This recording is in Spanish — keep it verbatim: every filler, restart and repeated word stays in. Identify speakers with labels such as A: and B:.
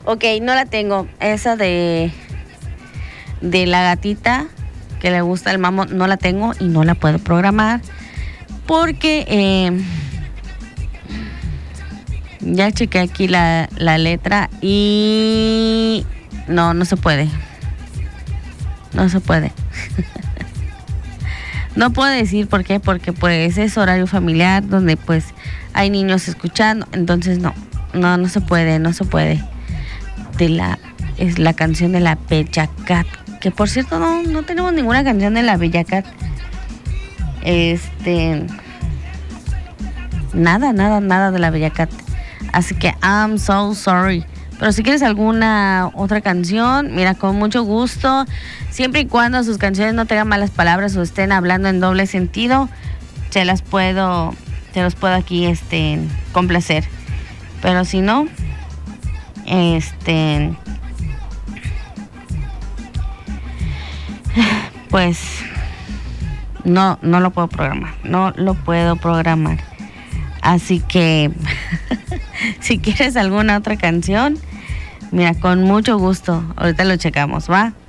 A: Ok, no la tengo. Esa de, de la gatita que le gusta el mambo, no la tengo y no la puedo programar. Porque eh, ya chequé aquí la, la letra y no, no se puede. No se puede. No puedo decir por qué, porque pues es horario familiar donde pues hay niños escuchando, entonces no, no, no se puede, no se puede. De la, es la canción de la Bella Cat, que por cierto no, no tenemos ninguna canción de la Bella Cat. Este, nada, nada, nada de la Bella Cat. Así que I'm so sorry. Pero si quieres alguna otra canción, mira, con mucho gusto. Siempre y cuando sus canciones no tengan malas palabras o estén hablando en doble sentido, se las puedo, se los puedo aquí este, complacer. Pero si no, este, pues no, no lo puedo programar. No lo puedo programar. Así que si quieres alguna otra canción, mira, con mucho gusto. Ahorita lo checamos, ¿va?